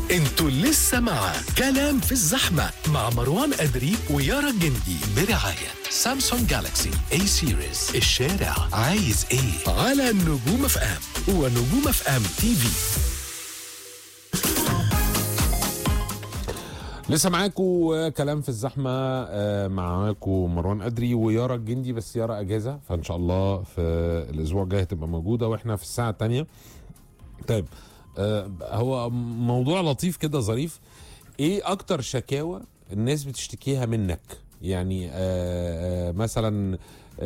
انتوا لسه مع كلام في الزحمة مع مروان أدري ويارا الجندي برعاية سامسونج جالاكسي اي سيريز. الشارع عايز ايه على نجوم اف ام ونجوم اف ام تي في. لسه معاكم كلام في الزحمه، معاكم مروان أدري ويارا الجندي، بس يارا اجازه، فان شاء الله في الاسبوع الجاي هتبقى موجوده واحنا في الساعه الثانيه. طيب، هو موضوع لطيف كده ظريف. ايه اكتر شكاوى الناس بتشتكيها منك؟ يعني مثلا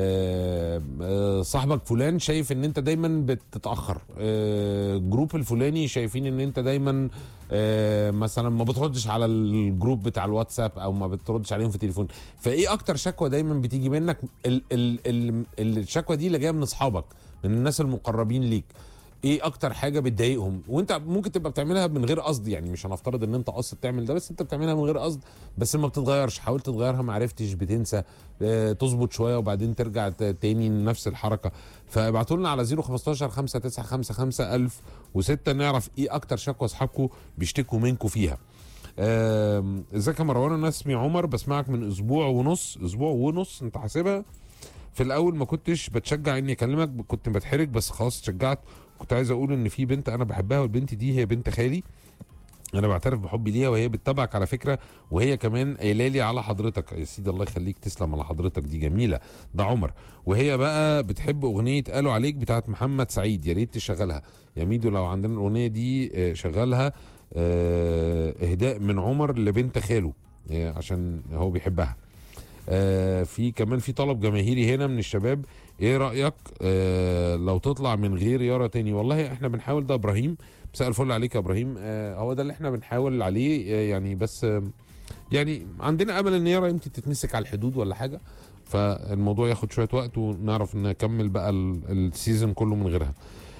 صاحبك فلان شايف ان انت دايما بتتاخر، جروب الفلاني شايفين ان انت دايما مثلا ما بتردش على الجروب بتاع الواتساب او ما بتردش عليهم في التليفون. فايه اكتر شكوى دايما بتيجي منك؟ الشكوى دي اللي جايه من اصحابك، من الناس المقربين ليك. ايه اكتر حاجه بتضايقهم؟ وانت ممكن تبقى بتعملها من غير قصد، يعني مش هنفترض ان انت قصد تعمل ده، بس انت بتعملها من غير قصد، بس ما بتتغيرش. حاولت تغيرها ما عرفتش، بتنسى، تظبط شويه وبعدين ترجع تاني لنفس الحركه. فابعتوا لنا على 015 5955 1006 نعرف ايه اكتر شكوى اصحابكم بيشتكوا منكم فيها. ازيك يا مروان؟ انا اسمي عمر، بسمعك من اسبوع ونص انت حاسبها. في الاول ما كنتش بتشجع اني اكلمك، كنت بتحرج، بس خلاص اتشجعت. كنت عايز اقول ان في بنت انا بحبها، والبنت دي هي بنت خالي. انا بعترف بحبي ليها وهي بتتابعك على فكره، وهي كمان قايله لي على حضرتك. يا سيدي الله يخليك، تسلم على حضرتك، دي جميله. ده عمر. وهي بقى بتحب اغنيه قالوا عليك بتاعت محمد سعيد، يا ريت تشغلها يا ميدو لو عندنا الاغنيه دي. شغلها، اهداء من عمر لبنت خاله، عشان هو بيحبها. في كمان في طلب جماهيري هنا من الشباب، ايه رأيك لو تطلع من غير يارا تاني؟ والله احنا بنحاول ده. ابراهيم، مساء الفل عليك يا ابراهيم. هو ده اللي احنا بنحاول عليه، يعني بس يعني عندنا امل ان يارا يمكن تتمسك على الحدود ولا حاجة، فالموضوع ياخد شوية وقت ونعرف نكمل بقى السيزون كله من غيرها.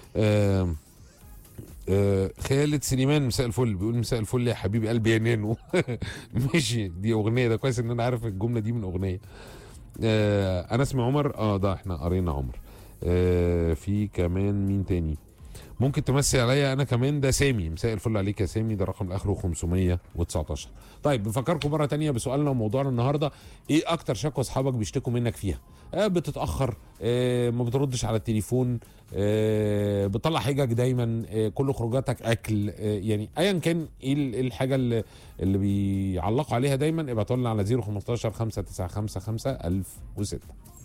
خالد سليمان، مساء الفل، بيقول مساء الفل يا حبيبي قلبي يا نانو. ماشي، دي اغنيه، ده كويس ان انا عارف الجمله دي من اغنيه. انا اسمي عمر، ده احنا قرينا عمر. في كمان مين تاني ممكن تمسي عليا؟ انا كمان، ده سامي، مساء الفل عليك يا سامي، ده رقم اخره 519. طيب بنفكركم مره تانية بسؤالنا وموضوعنا النهارده، ايه اكتر شكوى اصحابك بيشتكوا منك فيها؟ بتتاخر، ما بتردش على التليفون، بتطلع حجج دايما، كل خروجاتك اكل، يعني ايا كان ايه الحاجه اللي بيعلقوا عليها دايما. ابعتوا لنا على 015 5955 1006.